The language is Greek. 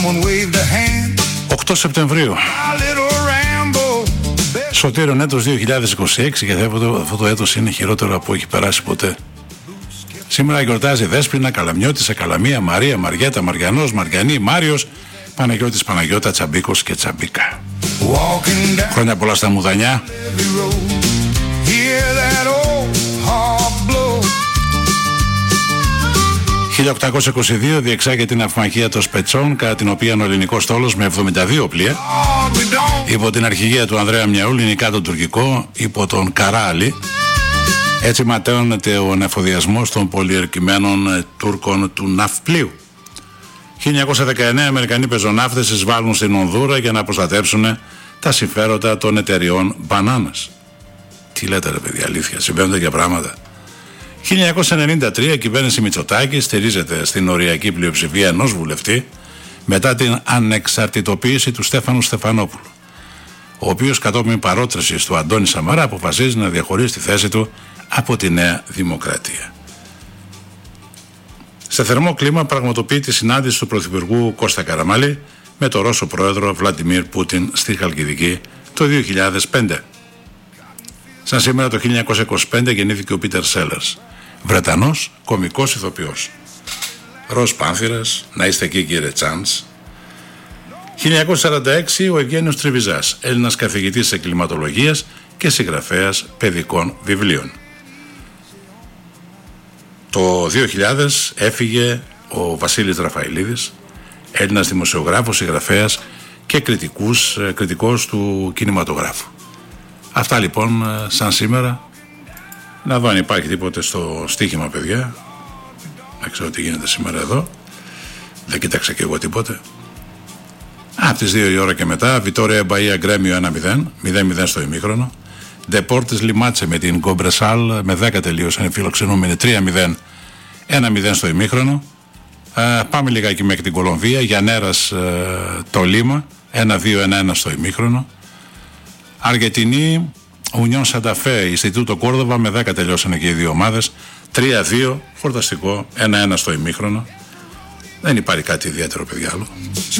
8 Σεπτεμβρίου. Σωτήριον έτος 2026 και αυτό το έτος είναι χειρότερο από έχει περάσει ποτέ. Σήμερα γιορτάζει Δέσποινα, Καλαμιώτισσα, Καλαμία, Μαρία, Μαριέτα, Μαριανός, Μαριανή, Μάριος, Παναγιώτης, Παναγιώτα, Τσαμπίκος και Τσαμπίκα. Χρόνια πολλά στα μουδανιά. 1822 διεξάγεται την αυμαχία των Σπετσών, κατά την οποία ο ελληνικός στόλος με 72 πλοία υπό την αρχηγία του Ανδρέα Μιαούλη νικά τον τουρκικό υπό τον Καράλη. Έτσι ματαιώνεται ο ανεφοδιασμός των πολιερκημένων Τούρκων του ναυπλίου. 1919 Αμερικανοί πεζοναύτες εισβάλλουν στην Ονδούρα για να προστατεύσουν τα συμφέροντα των εταιριών μπανάνας. Τι λέτε ρε παιδιά, αλήθεια, συμβαίνουν τέτοια πράγματα. 1993 η κυβέρνηση Μητσοτάκη στηρίζεται στην οριακή πλειοψηφία ενός βουλευτή μετά την ανεξαρτητοποίηση του Στέφανου Στεφανόπουλου, ο οποίος κατόπιν παρότρεσης του Αντώνη Σαμαρά αποφασίζει να διαχωρίσει τη θέση του από τη Νέα Δημοκρατία. Σε θερμό κλίμα πραγματοποιεί τη συνάντηση του Πρωθυπουργού Κώστα Καραμανλή με τον Ρώσο πρόεδρο Βλαντιμίρ Πούτιν στη Χαλκιδική το 2005. Σαν σήμερα το 1925 γεννήθηκε ο Πίτερ Σέλερς, Βρετανός κωμικός ηθοποιός. Ροζ Πάνθυρας, να είστε εκεί κύριε Τσάνς. 1946 ο Ευγένιος Τριβιζάς, Έλληνας καθηγητής εγκληματολογίας και συγγραφέας παιδικών βιβλίων. Το 2000 έφυγε ο Βασίλης Ραφαηλίδης, Έλληνας δημοσιογράφος, συγγραφέας και κριτικός του κινηματογράφου. Αυτά λοιπόν σαν σήμερα. Να δω αν υπάρχει τίποτε στο στοίχημα παιδιά. Δεν ξέρω τι γίνεται σήμερα εδώ. Δεν κοίταξα και εγώ τίποτε. Από τις 2 η ώρα και μετά Βιτόρια Μπαΐα Γκρέμιο 1-0, 0-0 στο ημίχρονο. Ντεπόρτες Λιμάτσε με την Κομπρεσάλ με 10 τελείωσαν φιλοξενούμενοι 3-0, 1-0 στο ημίχρονο. Πάμε λιγάκι μέχρι την Κολομβία. Γιαννέρας το Λίμα 1-2, 1-1 στο ημίχρονο. Αργεντινή, Ουνιόν Σανταφέ, Ινστιτούτο Κόρδοβα με 10 τελειώσανε και οι δύο ομάδες. 3-2, χορταστικό, 1-1 στο ημίχρονο. Δεν υπάρχει κάτι ιδιαίτερο, παιδιά, άλλο.